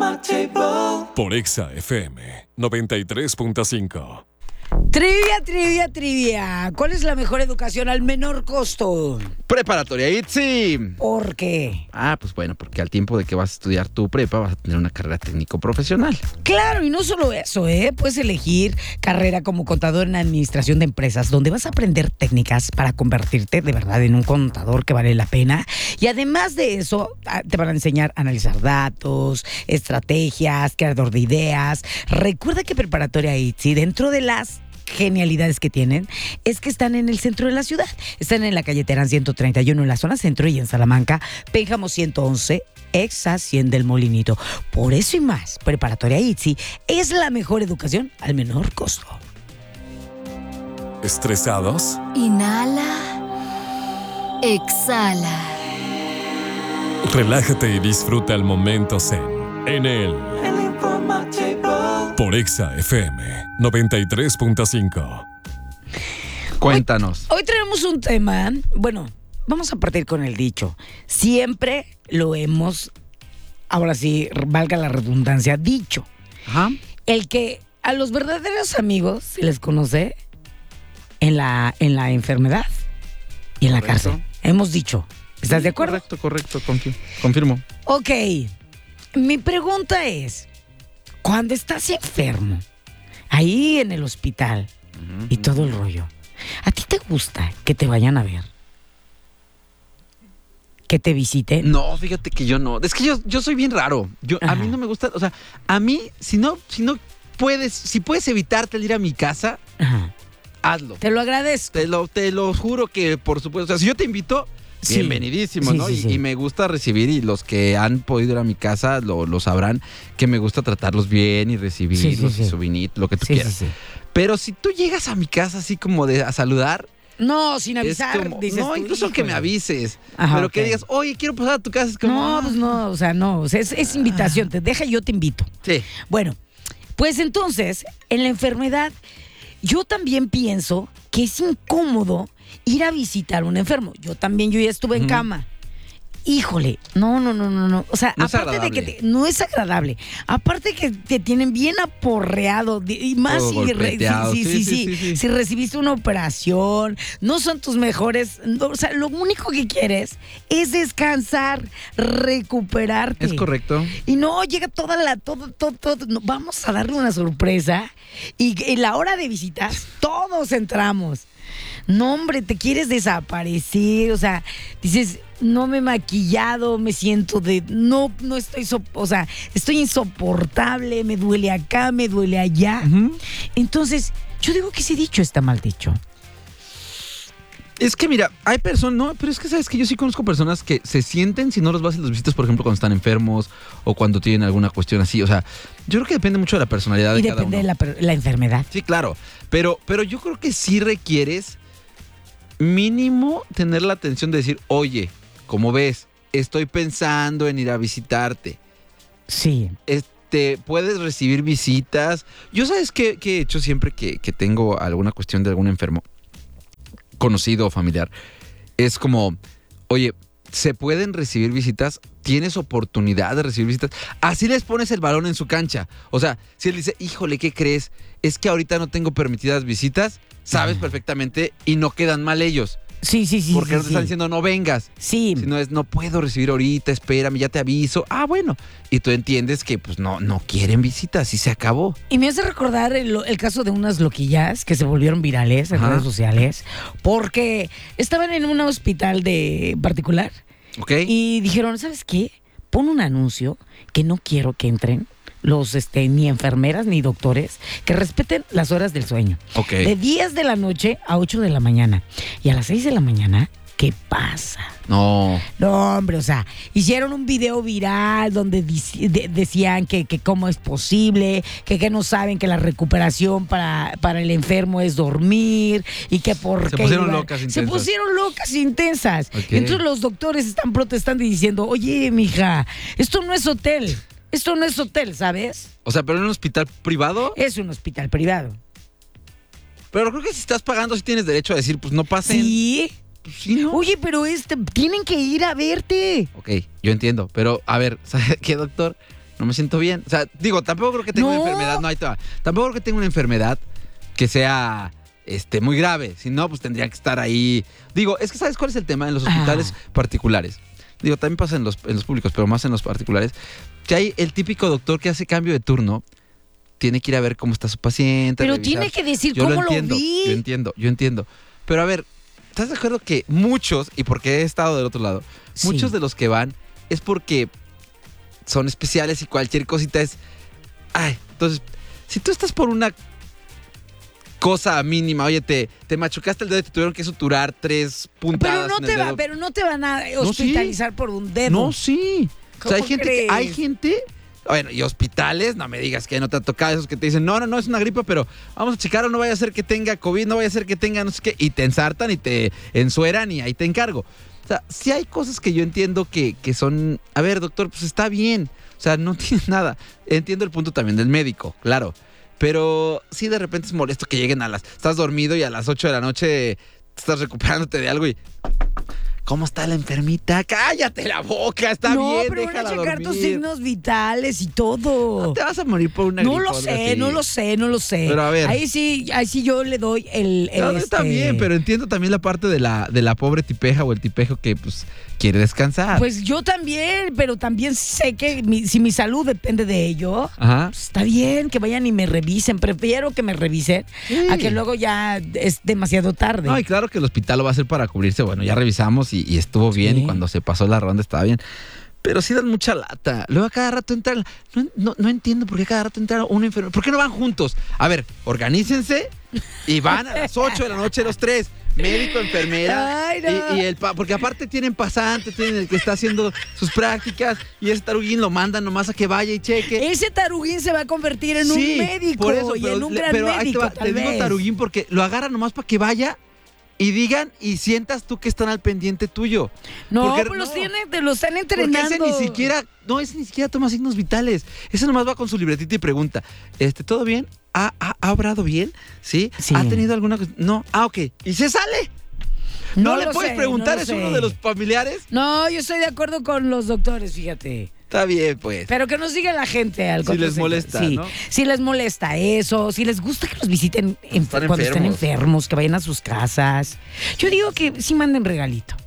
Por Exa FM 93.5. Trivia. ¿Cuál es la mejor educación al menor costo? Preparatoria ITZY. ¿Por qué? Pues bueno, porque al tiempo de que vas a estudiar tu prepa vas a tener una carrera técnico-profesional. Claro, y no solo eso, puedes elegir carrera como contador en administración de empresas, donde vas a aprender técnicas para convertirte de verdad en un contador que vale la pena. Y además de eso, te van a enseñar a analizar datos, estrategias, creador de ideas. Recuerda que Preparatoria ITZY, dentro de las genialidades que tienen, es que están en el centro de la ciudad. Están en la calle Terán 131 en la zona centro y en Salamanca, Pénjamo 111, Exa 100 del Molinito. Por eso y más, Preparatoria ITZY es la mejor educación al menor costo. ¿Estresados? Inhala. Exhala. Relájate y disfruta el momento zen en el Por Exa FM 93.5. Cuéntanos. Hoy tenemos un tema, bueno, vamos a partir con el dicho. Siempre lo hemos, ahora sí, valga la redundancia, dicho. Ajá. El que a los verdaderos amigos se les conoce en la enfermedad y en la Correcto. cárcel. Hemos dicho. ¿Estás de acuerdo? Correcto. Confirmo. Ok. Mi pregunta es, cuando estás enfermo, ahí en el hospital y todo el rollo, ¿a ti te gusta que te vayan a ver? ¿Que te visiten? No, fíjate que yo no. Es que yo soy bien raro. A mí no me gusta, o sea, a mí, si puedes evitarte el ir a mi casa, Ajá. hazlo. Te lo agradezco. Te lo juro que, por supuesto, o sea, si yo te invito, Sí. bienvenidísimo, Sí, ¿no? sí, sí. Y me gusta recibir, y los que han podido ir a mi casa lo sabrán, que me gusta tratarlos bien y recibirlos Sí. y su vinito, lo que tú Sí, quieras. sí. Pero si tú llegas a mi casa así como a saludar, No, sin es avisar. como, dices no, tú, incluso que me híjole. avises, Ajá, pero ok. que digas, oye, quiero pasar a tu casa, es como, No, pues no, o sea, es invitación. Te deja y yo te invito. Sí. Bueno, pues entonces, en la enfermedad, yo también pienso que es incómodo ir a visitar a un enfermo. Yo ya estuve en cama. Híjole, no. O sea, No es aparte de que agradable. no es agradable. Aparte que te tienen bien aporreado. Y más Todo golpeteado. Sí. si recibiste una operación, no son tus mejores. O sea, lo único que quieres es descansar, recuperarte. Es correcto. Y no, llega todo. No, vamos a darle una sorpresa. Y en la hora de visitas, todos entramos. No, hombre, te quieres desaparecer. O sea, dices, no me he maquillado, me siento no estoy, estoy insoportable, me duele acá, me duele allá. Entonces, yo digo que ese dicho está mal dicho. Es que mira, hay personas, no, pero es que sabes que yo sí conozco personas que se sienten si no los vas y los visitas, por ejemplo, cuando están enfermos o cuando tienen alguna cuestión así. O sea, yo creo que depende mucho de la personalidad Y de cada depende uno. de la enfermedad. Sí, claro. Pero yo creo que sí requieres mínimo tener la atención de decir, oye, como ves, estoy pensando en ir a visitarte. Sí. Puedes recibir visitas. Yo, ¿sabes qué he hecho siempre que tengo alguna cuestión de algún enfermo conocido o familiar? Es como, oye, ¿se pueden recibir visitas? ¿Tienes oportunidad de recibir visitas? Así les pones el balón en su cancha. O sea, si él dice, híjole, ¿qué crees? Es que ahorita no tengo permitidas visitas, sabes perfectamente y no quedan mal ellos. Sí. Porque no te sí. están diciendo no vengas. Sí. Si no es, no puedo recibir ahorita, espérame, ya te aviso. Ah, bueno. Y tú entiendes que pues no quieren visitas y se acabó. Y me hace recordar el caso de unas loquillas que se volvieron virales en Ajá. redes sociales porque estaban en un hospital particular ¿Ok? y dijeron, ¿sabes qué? Pon un anuncio que no quiero que entren los ni enfermeras ni doctores, que respeten las horas del sueño. Ok. De 10 de la noche a 8 de la mañana. Y a las 6 de la mañana, ¿qué pasa? No. No, hombre, o sea, hicieron un video viral donde decían que cómo es posible, que no saben que la recuperación para el enfermo es dormir y que por Se qué pusieron locas, Se intensas. pusieron locas intensas. Ok. Entonces los doctores están protestando y diciendo, oye, mija, esto no es hotel. Esto no es hotel, ¿sabes? O sea, pero en un hospital privado. Es un hospital privado. Pero creo que si estás pagando, sí tienes derecho a decir, pues no pasen. Sí. Pues sí, ¿no? Oye, pero tienen que ir a verte. Ok, yo entiendo. Pero, a ver, ¿sabe qué, doctor? no me siento bien. O sea, digo, tampoco creo que tenga una enfermedad, no, ahí te va. Tampoco creo que tenga una enfermedad que sea muy grave. Si no, pues tendría que estar ahí. Digo, es que ¿sabes cuál es el tema en los hospitales particulares? Digo, también pasa en los públicos, pero más en los particulares, que hay el típico doctor que hace cambio de turno, tiene que ir a ver cómo está su paciente. Pero revisar. tiene que decir Yo cómo lo entiendo, vi. Yo entiendo. Pero a ver, ¿estás de acuerdo que muchos, y porque he estado del otro lado, Sí. muchos de los que van es porque son especiales y cualquier cosita es... Ay, entonces, si tú estás por una cosa mínima, oye, te machucaste el dedo y te tuvieron que suturar 3 puntadas en el dedo. Pero no te van a sí. hospitalizar por un dedo. No, sí. O sea, ¿Cómo crees? hay gente, bueno, y hospitales, no me digas que no te ha tocado esos que te dicen, no, es una gripa, pero vamos a checarlo, no vaya a ser que tenga COVID, no vaya a ser que tenga no sé qué, y te ensartan y te ensueran y ahí te encargo. O sea, sí hay cosas que yo entiendo que son, a ver, doctor, pues está bien, o sea, no tiene nada. Entiendo el punto también del médico, claro, pero sí de repente es molesto que lleguen estás dormido y a las 8 de la noche estás recuperándote de algo y... ¿Cómo está la enfermita? ¡Cállate la boca! Está no, bien, pero van a déjala checar tus dormir. signos vitales y todo. No te vas a morir por una No gripa lo o algo sé, así. no lo sé. Pero a ver. Ahí sí yo le doy el No, está bien, pero entiendo también la parte de la pobre tipeja o el tipejo que pues quiere descansar. Pues yo también, pero también sé que si mi salud depende de ello, Ajá. pues está bien que vayan y me revisen. Prefiero que me revisen Sí. a que luego ya es demasiado tarde. No, y claro que el hospital lo va a hacer para cubrirse. Bueno, ya revisamos y estuvo bien. Sí. Y cuando se pasó la ronda estaba bien. Pero sí dan mucha lata. Luego a cada rato entran... No entiendo por qué cada rato entra un enfermo. ¿Por qué no van juntos? A ver, organícense y van a las 8 de la noche los tres. Médico, enfermera. Ay, no. Porque aparte tienen pasante, tienen el que está haciendo sus prácticas. Y ese taruguín lo mandan nomás a que vaya y cheque. Ese taruguín se va a convertir en Sí, un médico por eso, y en un gran pero ahí médico, te digo vez. taruguín porque lo agarran nomás para que vaya y digan y sientas tú que están al pendiente tuyo. No, Porque pues te lo están entrenando. Porque ese ni siquiera toma signos vitales. Ese nomás va con su libretita y pregunta, ¿todo bien? ¿Ha obrado bien? ¿Sí? Sí. ¿Ha tenido alguna cosa? No. Ah, ok. ¿Y se sale? No le lo puedes sé, preguntar, no lo es sé. uno de los familiares. No, yo estoy de acuerdo con los doctores, fíjate. Está bien, pues. Pero que nos diga la gente al Si les 460. molesta, Sí, ¿no? si les molesta eso, si les gusta que los visiten Están cuando estén enfermos. enfermos, que vayan a sus casas. Yo digo que sí manden regalito.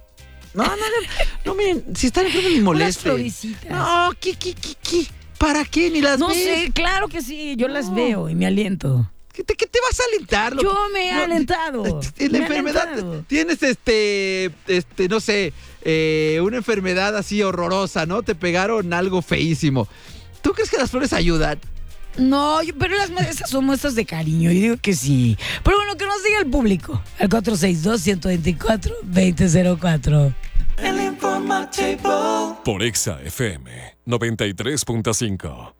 No, miren, si están enfermos ni molesten. florecitas. No, ¿qué? ¿Para qué? Ni las No ves. sé, claro que sí, yo las No. veo y me aliento. ¿Qué te vas a alentar? Yo me he alentado. En me la he enfermedad alentado. tienes no sé, una enfermedad así horrorosa, ¿no? Te pegaron algo feísimo. ¿Tú crees que las flores ayudan? No, pero esas son muestras de cariño, yo digo que sí. Pero bueno, que nos diga el público. Al 462-124-2004. Por Exa FM 93.5.